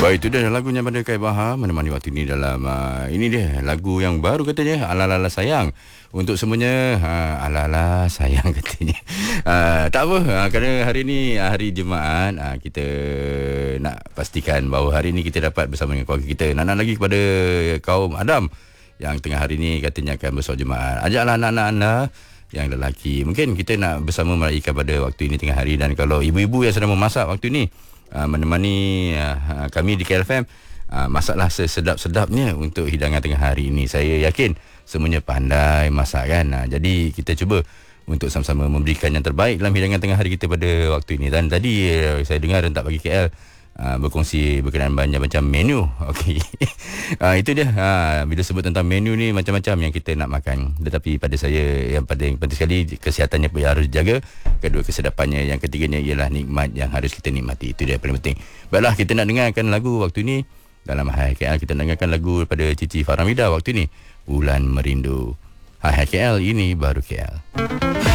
Baik, itu dia lagunya pada Kai Bahar menemani waktu ini dalam ini dia lagu yang baru katanya, Ala-ala sayang. Untuk semuanya, ala-ala sayang katanya. Tak apa, kerana hari ini hari Jumaat, kita nak pastikan bahawa hari ini kita dapat bersama dengan keluarga kita. Nak lagi kepada kaum Adam yang tengah hari ini katanya akan bersolat Jumaat. Ajaklah anak-anak anda yang lelaki. Mungkin kita nak bersama meraihkan pada waktu ini tengah hari. Dan kalau ibu-ibu yang sedang memasak waktu ini, menemani kami di KLFM, masaklah sesedap-sedapnya untuk hidangan tengah hari ini. Saya yakin semuanya pandai masak kan. Jadi kita cuba untuk sama-sama memberikan yang terbaik dalam hidangan tengah hari kita pada waktu ini. Dan tadi saya dengar Rentak Pagi KL berkongsi berkenaan banyak macam menu. Okey. Itu dia. Bila sebut tentang menu ni, macam-macam yang kita nak makan. Tetapi pada saya yang paling penting sekali, kesihatannya pun harus dijaga. Kedua, kesedapannya. Yang ketiganya ialah nikmat yang harus kita nikmati. Itu dia paling penting. Baiklah, kita nak dengarkan lagu waktu ni. Dalam Hai KL, kita nak dengarkan lagu daripada Cici Faramida waktu ni, Bulan Merindu. Hai KL, ini baru KL.